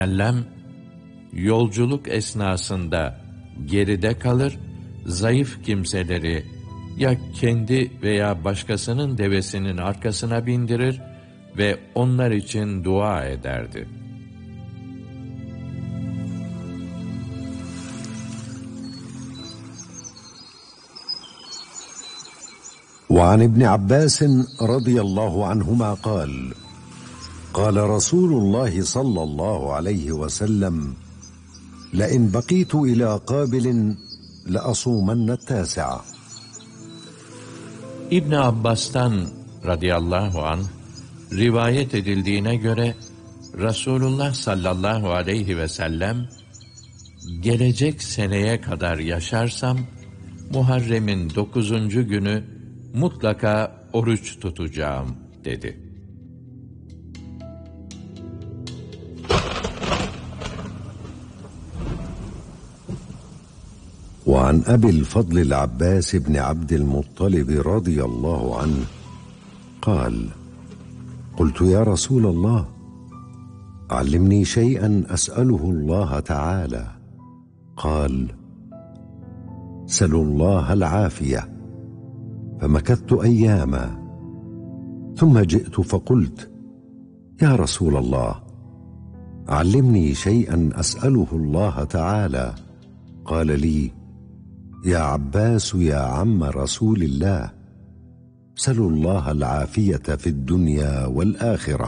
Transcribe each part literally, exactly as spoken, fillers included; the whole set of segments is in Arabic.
sellem yolculuk esnasında geride kalır, zayıf kimseleri ya kendi veya başkasının devesinin arkasına bindirir ve onlar için dua ederdi. وعن ابن عباس رضي الله عنهما قال قال رسول الله صلى الله عليه وسلم لئن بقيت إلى قابل لأصومن التاسعة. İbn Abbas'tan radıyallahu anh rivayet edildiğine göre Resulullah sallallahu aleyhi ve sellem gelecek seneye kadar yaşarsam Muharrem'in dokuzuncu günü mutlaka oruç tutacağım dedi. وعن أبي الفضل العباس بن عبد المطلب رضي الله عنه قال قلت يا رسول الله علمني شيئا أسأله الله تعالى قال سلوا الله العافية فمكثت أياما ثم جئت فقلت يا رسول الله علمني شيئا أسأله الله تعالى قال لي يا عباس يا عم رسول الله سلوا الله العافية في الدنيا والآخرة.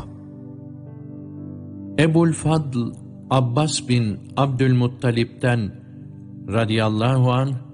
Ebul Fadl Abbas bin Abdülmuttalip'ten radıyallahu anh